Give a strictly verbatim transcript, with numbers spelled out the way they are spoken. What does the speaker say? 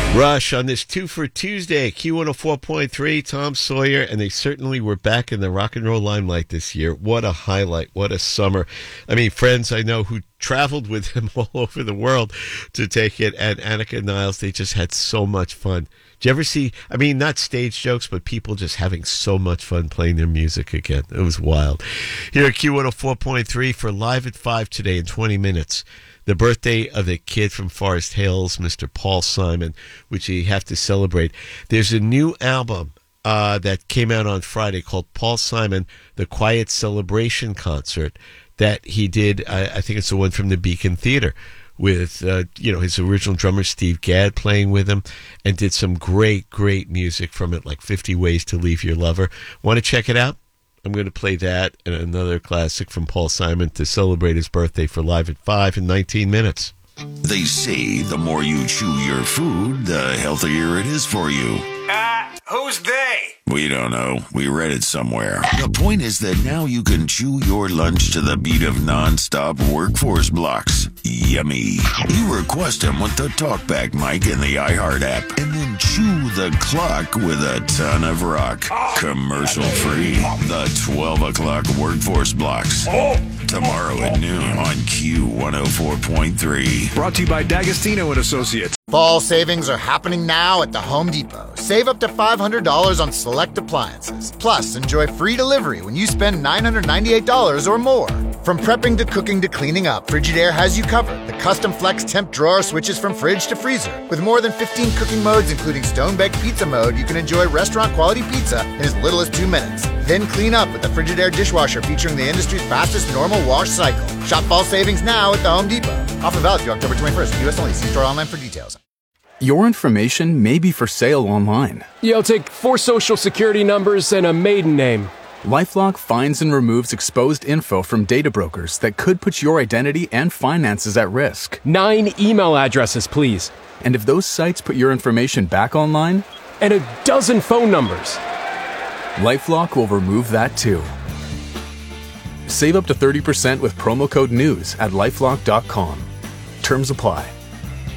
Rush on this two for Tuesday, Q one oh four point three, Tom Sawyer, and they certainly were back in the rock and roll limelight this year. What a highlight. What a summer. I mean, friends I know who traveled with him all over the world to take it, and Annika Niles, they just had so much fun. Did you ever see, I mean, not stage jokes, but people just having so much fun playing their music again. It was wild. Here at Q one oh four point three for Live at five today in twenty minutes. The birthday of the kid from Forest Hills, Mister Paul Simon, which you have to celebrate. There's a new album uh, that came out on Friday called Paul Simon, The Quiet Celebration Concert that he did. I, I think it's the one from the Beacon Theater with, uh, you know, his original drummer, Steve Gadd, playing with him, and did some great, great music from it, like fifty Ways to Leave Your Lover. Want to check it out? I'm going to play that and another classic from Paul Simon to celebrate his birthday for Live at five in nineteen minutes. They say the more you chew your food, the healthier it is for you. Uh, who's they? We don't know. We read it somewhere. The point is that now you can chew your lunch to the beat of non-stop workforce blocks. Yummy. You request them with the TalkBack mic in the iHeart app, and then chew the clock with a ton of rock. Commercial free. The twelve o'clock workforce blocks. Tomorrow at noon on Q one oh four point three. Brought to you by D'Agostino and Associates. Fall savings are happening now at the Home Depot. Save up to five hundred dollars on select appliances. Plus, enjoy free delivery when you spend nine hundred ninety-eight dollars or more. From prepping to cooking to cleaning up, Frigidaire has you covered. The custom flex temp drawer switches from fridge to freezer. With more than fifteen cooking modes, including stone-baked pizza mode, you can enjoy restaurant-quality pizza in as little as two minutes. Then clean up with the Frigidaire dishwasher featuring the industry's fastest normal wash cycle. Shop fall savings now at the Home Depot. Offer valid through October twenty-first. U S only. See store online for details. Your information may be for sale online. Yeah, I'll take four social security numbers and a maiden name. LifeLock finds and removes exposed info from data brokers that could put your identity and finances at risk. Nine email addresses, please. And if those sites put your information back online? And a dozen phone numbers. LifeLock will remove that too. Save up to thirty percent with promo code NEWS at lifelock dot com. Terms apply.